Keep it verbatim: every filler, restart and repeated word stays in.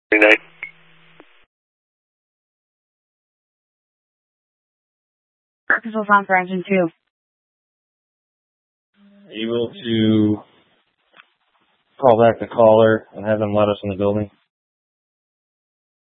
Good night. Purpose on for engine two. Able to call back the caller and have them let us in the building?